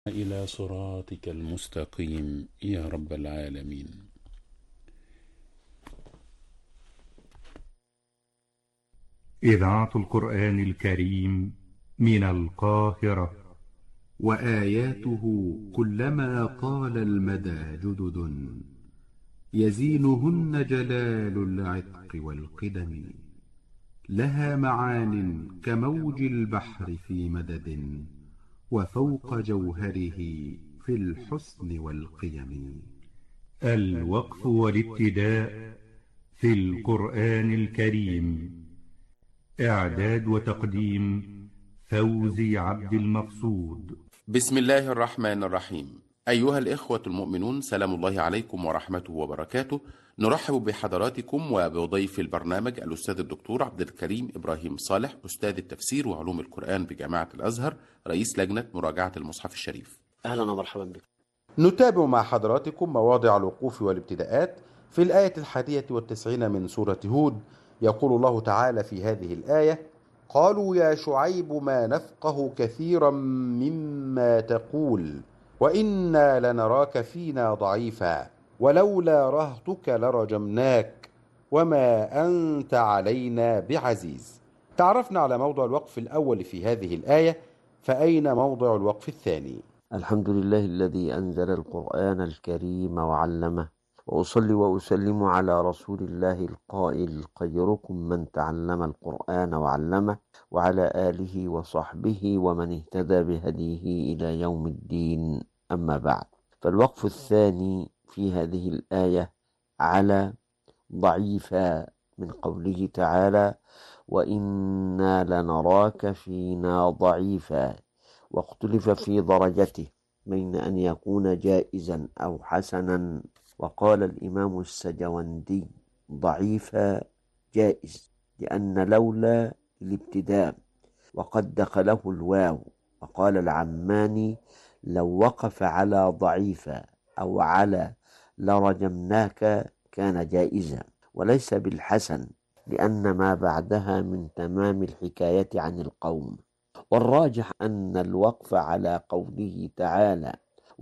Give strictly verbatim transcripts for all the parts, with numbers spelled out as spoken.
إلى صراطك المستقيم يا رب العالمين. إذاعة القرآن الكريم من القاهرة. وآياته كلما طال المدى جدد، يزينهن جلال العتق والقدم. لها معان كموج البحر في مدد، وفوق جوهره في الحسن والقيم. الوقف والابتداء في القرآن الكريم. إعداد وتقديم فوزي عبد المقصود. بسم الله الرحمن الرحيم. أيها الإخوة المؤمنون، سلام الله عليكم ورحمته وبركاته. نرحب بحضراتكم وبضيف البرنامج الأستاذ الدكتور عبد الكريم إبراهيم صالح، أستاذ التفسير وعلوم القرآن بجامعة الأزهر، رئيس لجنة مراجعة المصحف الشريف. أهلا ومرحبا بك. نتابع مع حضراتكم مواضع الوقوف والابتداءات في الآية الحادية والتسعين من سورة هود. يقول الله تعالى في هذه الآية: قالوا يا شعيب ما نفقه كثيرا مما تقول وإنا لنراك فينا ضعيفا ولولا رهطك لرجمناك وما أنت علينا بعزيز. تعرفنا على موضع الوقف الأول في هذه الآية، فأين موضع الوقف الثاني؟ الحمد لله الذي أنزل القرآن الكريم وعلمه، وأصلي وأسلم على رسول الله القائل: خيركم من تعلم القرآن وعلمه، وعلى آله وصحبه ومن اهتدى بهديه إلى يوم الدين. أما بعد، فالوقف الثاني في هذه الآية على ضعيفا من قوله تعالى: وإنا لنراك فينا ضعيفا. واختلف في درجته بين أن يكون جائزا أو حسنا، وقال الإمام السجوندي: ضعيفا جائز، لأن لولا الابتداء وقد دخله الواو. وقال العماني: لو وقف على ضعيفا أو على لرجمناك كان جائزا، وليس بالحسن، لأن ما بعدها من تمام الحكاية عن القوم. والراجح أن الوقف على قوله تعالى: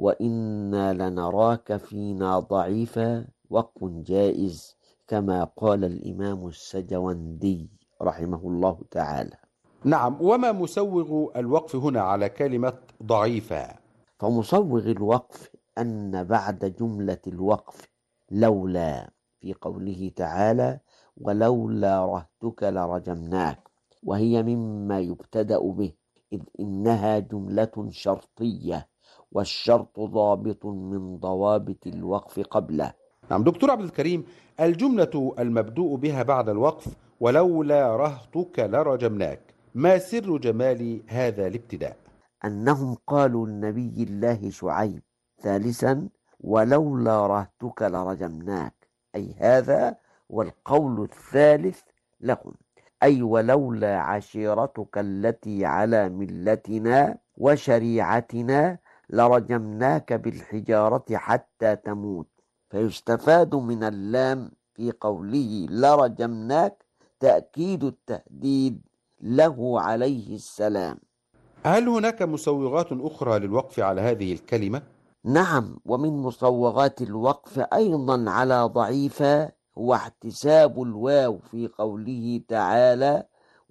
وإنا لنراك فينا ضعيفا وقف جائز، كما قال الإمام السجوندي رحمه الله تعالى. نعم، وما مسوغ الوقف هنا على كلمة ضعيفة؟ فمصوغ الوقف أن بعد جملة الوقف لولا في قوله تعالى: ولولا رهتك لرجمناك، وهي مما يبتدأ به، إذ إنها جملة شرطية، والشرط ضابط من ضوابط الوقف قبله. نعم دكتور عبد الكريم، الجملة المبدوء بها بعد الوقف ولولا رهطك لرجمناك، ما سر جمال هذا الابتداء؟ أنهم قالوا لنبي الله شعيب ثالثا: ولولا رهتك لرجمناك، أي هذا والقول الثالث لهم، أي ولولا عشيرتك التي على ملتنا وشريعتنا لرجمناك بالحجارة حتى تموت. فيستفاد من اللام في قوله لرجمناك تأكيد التهديد له عليه السلام. هل هناك مسوغات أخرى للوقف على هذه الكلمة؟ نعم، ومن مصوغات الوقف أيضا على ضعيفة هو احتساب الواو في قوله تعالى: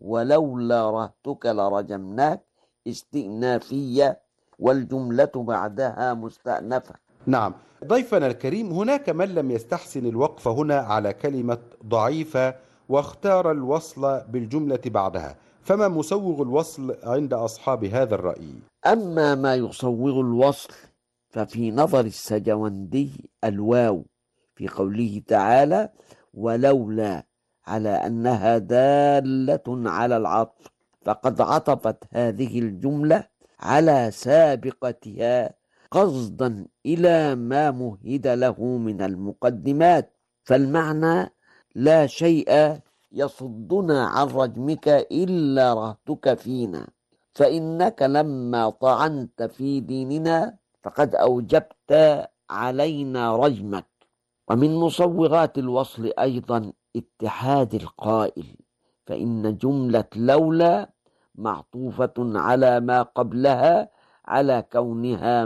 ولولا رهتك لرجمناك، استئنافية، والجملة بعدها مستأنفة. نعم ضيفنا الكريم، هناك من لم يستحسن الوقف هنا على كلمة ضعيفة واختار الوصل بالجملة بعدها، فما مسوغ الوصل عند أصحاب هذا الرأي؟ أما ما يصوغ الوصل ففي نظر السجوندي الواو في قوله تعالى: ولولا، على أنها دالة على العطف، فقد عطفت هذه الجملة على سابقتها قصدا إلى ما مهد له من المقدمات. فالمعنى: لا شيء يصدنا عن رجمك إلا رهتك فينا، فإنك لما طعنت في ديننا فقد أوجبت علينا رجمك. ومن مصوغات الوصل أيضا اتحاد القائل، فإن جملة لولا معطوفة على ما قبلها على كونها